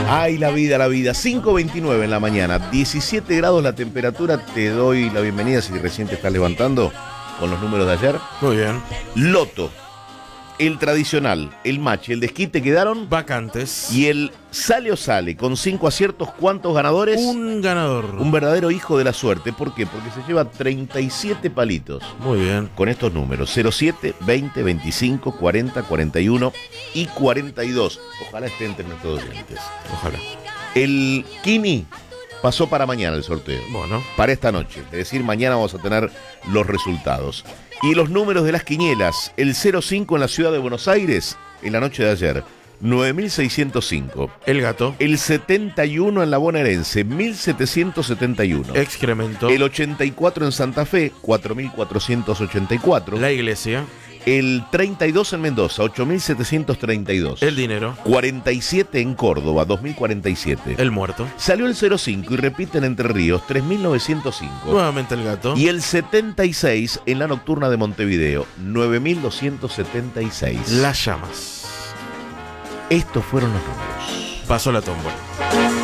Ay, la vida, la vida. 5:29 en la mañana, 17 grados la temperatura. Te doy la bienvenida si recién te estás levantando con los números de ayer. Muy bien. Loto, el tradicional, el match, el desquite quedaron Vacantes. y el sale o sale con 5 aciertos. ¿Cuántos ganadores? Un ganador. Un verdadero hijo de la suerte. ¿Por qué? Porque se lleva 37 palitos. Muy bien. Con estos números: 07, 20, 25, 40, 41 y 42. Ojalá esté entre nuestros oyentes. Ojalá. El Kini pasó para mañana el sorteo. Bueno. Para esta noche. Es decir, mañana vamos a tener los resultados. Y los números de las quinielas: el 05 en la ciudad de Buenos Aires, en la noche de ayer, 9.605. El gato. El 71 en la bonaerense, 1.771. Excremento. El 84 en Santa Fe, 4.484. La iglesia. El 32 en Mendoza, 8.732. El dinero. 47 en Córdoba, 2.047. El muerto. Salió el 05 y repiten Entre Ríos, 3.905. Nuevamente el gato. Y el 76 en la nocturna de Montevideo, 9.276. Las llamas. Estos fueron los números. Pasó la tómbola.